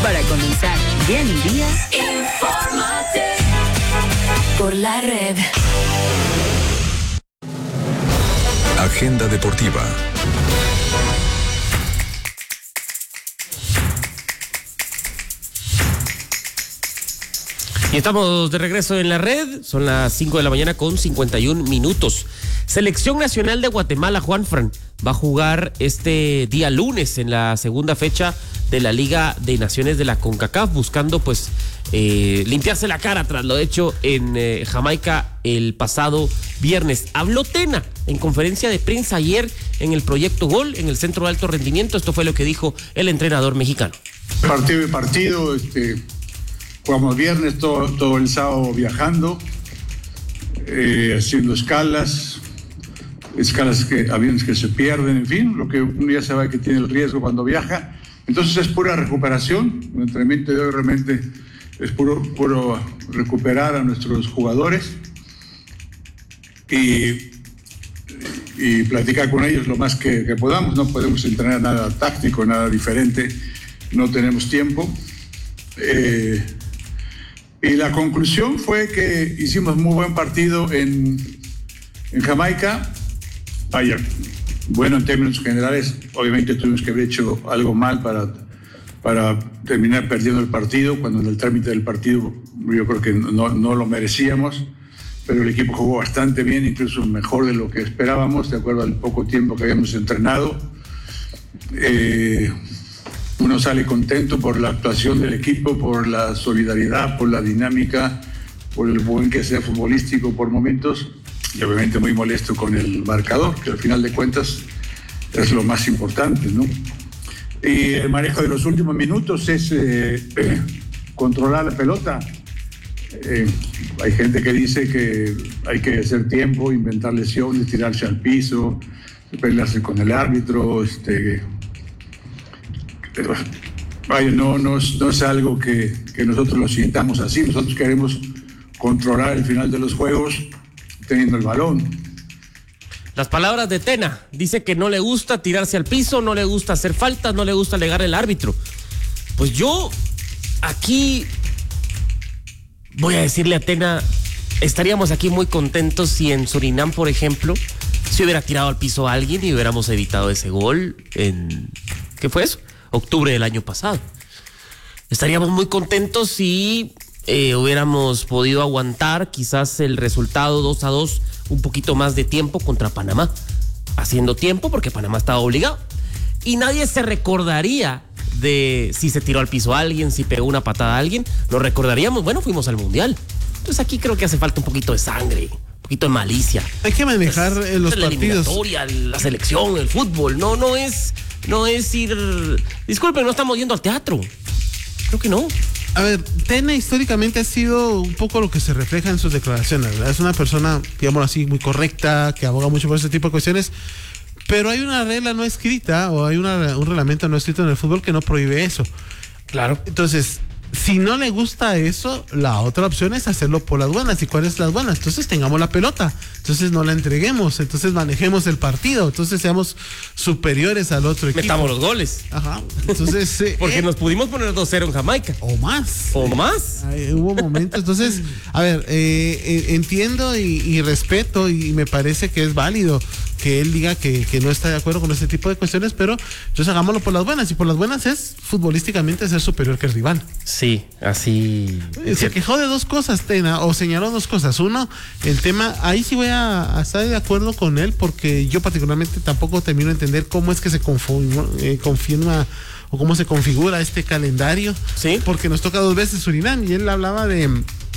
Para comenzar bien el día, infórmate por la red. Agenda deportiva. Y estamos de regreso en la red, son las 5 de la mañana con 51 minutos. Selección Nacional de Guatemala, Juanfran, va a jugar este día lunes en la segunda fecha de la Liga de Naciones de la CONCACAF, buscando pues limpiarse la cara tras lo hecho en Jamaica el pasado viernes. Habló Tena en conferencia de prensa ayer en el Proyecto Gol, en el Centro de Alto Rendimiento. Esto fue lo que dijo el entrenador mexicano. Partido y partido, jugamos viernes, todo el sábado viajando, haciendo escalas que aviones que se pierden, en fin, lo que uno ya sabe que tiene el riesgo cuando viaja. Entonces es pura recuperación. El entrenamiento de hoy realmente es puro recuperar a nuestros jugadores y platicar con ellos lo más que podamos. No podemos entrenar nada táctico, nada diferente, no tenemos tiempo. Y la conclusión fue que hicimos muy buen partido en Jamaica. Vaya, bueno, en términos generales, obviamente tuvimos que haber hecho algo mal para terminar perdiendo el partido, cuando en el trámite del partido yo creo que no lo merecíamos, pero el equipo jugó bastante bien, incluso mejor de lo que esperábamos, de acuerdo al poco tiempo que habíamos entrenado. Uno sale contento por la actuación del equipo, por la solidaridad, por la dinámica, por el buen que sea futbolístico por momentos, y obviamente muy molesto con el marcador, que al final de cuentas es lo más importante, ¿no? Y el manejo de los últimos minutos es controlar la pelota. Hay gente que dice que hay que hacer tiempo, inventar lesiones, tirarse al piso, pelearse con el árbitro, vaya, no es algo que nosotros lo sintamos así. Nosotros queremos controlar el final de los juegos teniendo el balón. Las palabras de Tena, dice que no le gusta tirarse al piso, no le gusta hacer faltas, no le gusta alegar el árbitro. Pues yo aquí voy a decirle a Tena, estaríamos aquí muy contentos si en Surinam, por ejemplo, se hubiera tirado al piso a alguien y hubiéramos evitado ese gol en... ¿Qué fue eso? Octubre del año pasado. Estaríamos muy contentos si hubiéramos podido aguantar quizás el resultado 2-2 un poquito más de tiempo contra Panamá, haciendo tiempo porque Panamá estaba obligado y nadie se recordaría de si se tiró al piso a alguien, si pegó una patada a alguien. Lo recordaríamos, bueno, fuimos al Mundial. Entonces aquí creo que hace falta un poquito de sangre, un poquito de malicia. Hay que manejar los la partidos. La selección, el fútbol, no es ir... Disculpen, no estamos yendo al teatro. Creo que no. A ver, Tena históricamente ha sido un poco lo que se refleja en sus declaraciones, ¿verdad? Es una persona, digámoslo así, muy correcta, que aboga mucho por ese tipo de cuestiones, pero hay una regla no escrita o hay un reglamento no escrito en el fútbol que no prohíbe eso. Claro. Entonces, si no le gusta eso, la otra opción es hacerlo por las buenas. ¿Y cuáles las buenas? Entonces tengamos la pelota, entonces no la entreguemos, entonces manejemos el partido, entonces seamos superiores al otro equipo. Metamos los goles. Ajá. Entonces porque nos pudimos poner 2-0 en Jamaica. O más. Hubo momentos. Entonces, a ver, entiendo y respeto y me parece que es válido que él diga que no está de acuerdo con este tipo de cuestiones, pero entonces hagámoslo por las buenas, y por las buenas es futbolísticamente ser superior que el rival. Sí, así. Se quejó de dos cosas, Tena, o señaló dos cosas. Uno, el tema, ahí sí voy a estar de acuerdo con él, porque yo particularmente tampoco termino de entender cómo es que se confirma o cómo se configura este calendario. Sí. Porque nos toca 2 veces Surinam, y él hablaba de,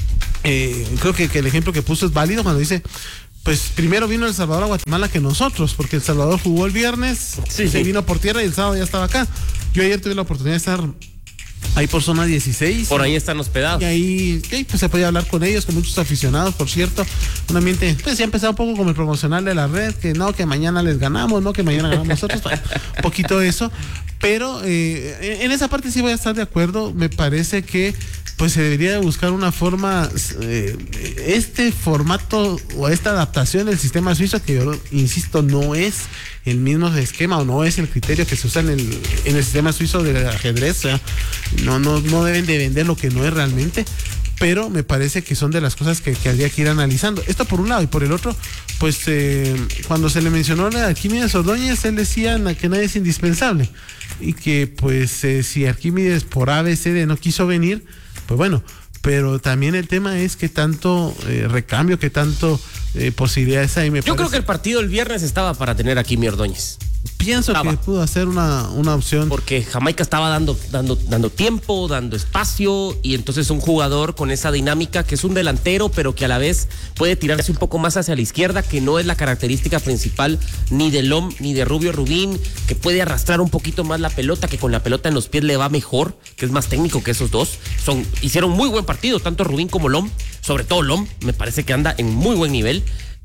creo que el ejemplo que puso es válido cuando dice, pues primero vino El Salvador a Guatemala que nosotros, porque El Salvador jugó el viernes, se vino por tierra y el sábado ya estaba acá. Yo ayer tuve la oportunidad de estar ahí por zona 16. Por ahí están hospedados. Y ahí pues se podía hablar con ellos, con muchos aficionados, por cierto. Un ambiente, pues ya empezaba un poco como el promocional de la red, que no, que mañana les ganamos, no, que mañana ganamos nosotros. Un poquito de eso. Pero en esa parte sí voy a estar de acuerdo. Me parece que pues se debería de buscar una forma, este formato o esta adaptación del sistema suizo, que yo insisto, no es el mismo esquema o no es el criterio que se usa en el sistema suizo del ajedrez. O sea, no deben de vender lo que no es realmente, pero me parece que son de las cosas que habría que ir analizando. Esto por un lado, y por el otro, pues cuando se le mencionó a Arquímedes Ordóñez, él decía que nadie es indispensable, y que pues si Arquímedes por ABCD no quiso venir, pues bueno, pero también el tema es que tanto recambio, que tanto posibilidades hay. Yo creo que el partido el viernes estaba para tener a Kimi Ordóñez. Pienso que pudo hacer una opción. Porque Jamaica estaba dando tiempo, dando espacio, y entonces un jugador con esa dinámica, que es un delantero, pero que a la vez puede tirarse un poco más hacia la izquierda, que no es la característica principal ni de Lom ni de Rubio Rubín, que puede arrastrar un poquito más la pelota, que con la pelota en los pies le va mejor, que es más técnico que esos dos. Hicieron muy buen partido, tanto Rubín como Lom, sobre todo Lom, me parece que anda en muy buen nivel,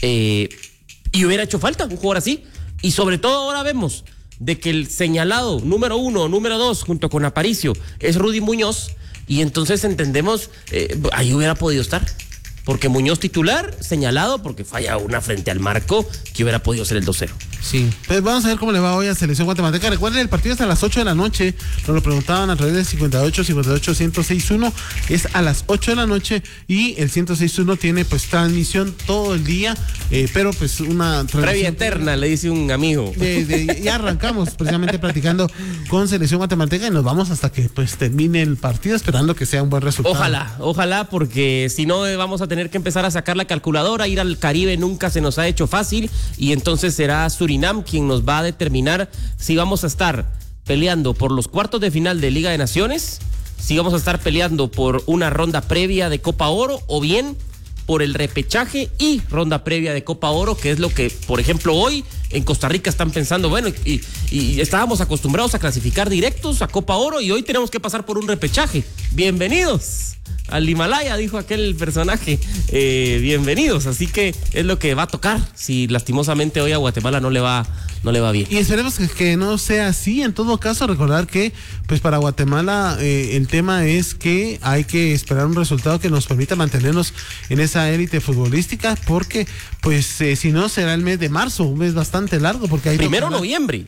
y hubiera hecho falta un jugador así. Y sobre todo ahora vemos de que el señalado número 1, número 2, junto con Aparicio, es Rudy Muñoz, y entonces entendemos, ahí hubiera podido estar. Porque Muñoz titular, señalado, porque falla una frente al marco, que hubiera podido ser el 2-0. Sí, pues vamos a ver cómo le va hoy a Selección Guatemalteca. Recuerden, el partido es a las 8 de la noche, nos lo preguntaban a través del 58-58-1061, es a las 8 de la noche, y el 1061 tiene pues transmisión todo el día, pero pues una previa eterna, le dice un amigo. Ya arrancamos precisamente platicando con Selección Guatemalteca, y nos vamos hasta que pues termine el partido, esperando que sea un buen resultado. Ojalá, porque si no vamos a tener que empezar a sacar la calculadora. Ir al Caribe nunca se nos ha hecho fácil, y entonces será Surinam quien nos va a determinar si vamos a estar peleando por los cuartos de final de Liga de Naciones, si vamos a estar peleando por una ronda previa de Copa Oro, o bien por el repechaje y ronda previa de Copa Oro, que es lo que, por ejemplo, hoy en Costa Rica están pensando. Bueno, y estábamos acostumbrados a clasificar directos a Copa Oro, y hoy tenemos que pasar por un repechaje. Bienvenidos al Himalaya, dijo aquel personaje. Bienvenidos, así que es lo que va a tocar, si lastimosamente hoy a Guatemala no le va bien. Y esperemos que no sea así. En todo caso, recordar que pues para Guatemala el tema es que hay que esperar un resultado que nos permita mantenernos en esa élite futbolística, porque pues si no será el mes de marzo, un mes bastante largo, porque hay Primero de noviembre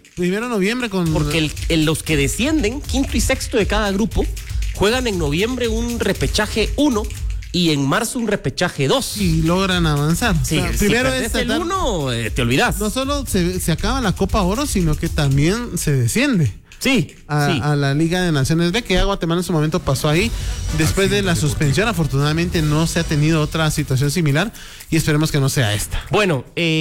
porque los que descienden, quinto y sexto de cada grupo, juegan en noviembre un repechaje 1 y en marzo un repechaje 2. Y logran avanzar. Sí, primero es el 1, te olvidas. No solo se acaba la Copa Oro, sino que también se desciende. Sí, a la Liga de Naciones B, que ya Guatemala en su momento pasó ahí después de la suspensión. Afortunadamente no se ha tenido otra situación similar, y esperemos que no sea esta. Bueno,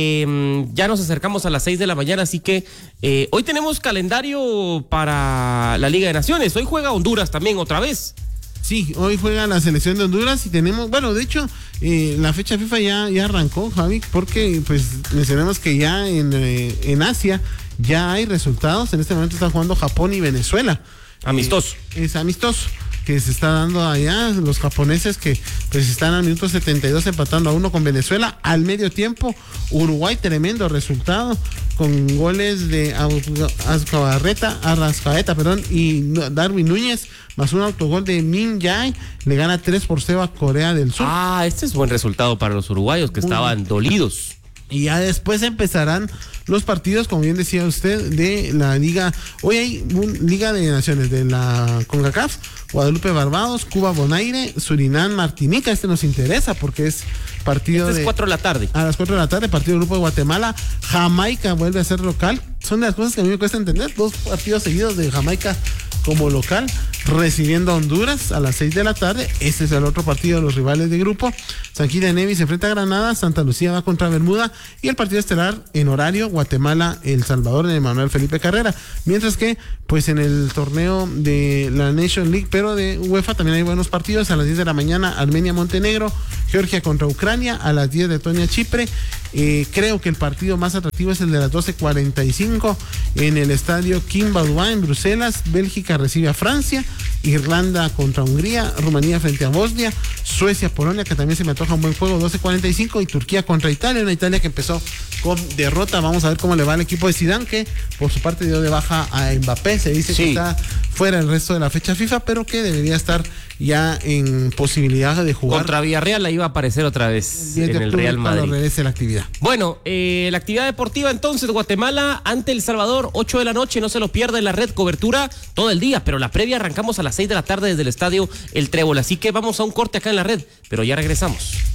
ya nos acercamos a las 6 de la mañana, así que hoy tenemos calendario para la Liga de Naciones. Hoy juega Honduras también otra vez. Sí, hoy juega la selección de Honduras, y tenemos, bueno, de hecho, la fecha FIFA ya arrancó, Javi, porque pues mencionamos que ya en Asia ya hay resultados. En este momento están jugando Japón y Venezuela. Amistoso. Es amistoso que se está dando allá. Los japoneses que pues están al minuto 72 empatando a 1 con Venezuela. Al medio tiempo, Uruguay, tremendo resultado, con goles de Arrascaeta, y Darwin Núñez, más un autogol de Min Jae, le gana 3-0 a Corea del Sur. Este es buen resultado para los uruguayos, que estaban dolidos. Y ya después empezarán los partidos, como bien decía usted, de la Liga. Hoy hay Liga de Naciones de la CONCACAF: Guadalupe Barbados, Cuba Bonaire, Surinam Martinica. Este nos interesa porque es partido es 4 de la tarde. A las 4 de la tarde, partido del grupo de Guatemala. Jamaica vuelve a ser local. Son de las cosas que a mí me cuesta entender. 2 partidos seguidos de Jamaica como local, recibiendo a Honduras a las 6 de la tarde. Este es el otro partido de los rivales de grupo. San Quintín de Nevis se enfrenta a Granada, Santa Lucía va contra Bermuda, y el partido estelar en horario Guatemala, El Salvador, en Manuel Felipe Carrera. Mientras que pues en el torneo de la Nation League, pero de UEFA, también hay buenos partidos. A las 10 de la mañana, Armenia Montenegro, Georgia contra Ucrania, a las 10 de Letonia Chipre. Creo que el partido más atractivo es el de las 12:45 en el estadio Kim Baudouin en Bruselas. Bélgica recibe a Francia, Irlanda contra Hungría, Rumanía frente a Bosnia, Suecia Polonia, que también se me antoja un buen juego, 12:45, y Turquía contra Italia, una Italia que empezó con derrota. Vamos a ver cómo le va al equipo de Zidane, que por su parte dio de baja a Mbappé. Se dice que está fuera el resto de la fecha FIFA, pero que debería estar ya en posibilidad de jugar. Contra Villarreal la iba a aparecer otra vez en el Real Madrid. Cuando regrese la actividad. Bueno, la actividad deportiva entonces, Guatemala ante El Salvador, 8 de la noche, no se lo pierda en la red, cobertura todo el día, pero la previa arrancamos a las 6 de la tarde desde el estadio El Trébol, así que vamos a un corte acá en la red, pero ya regresamos.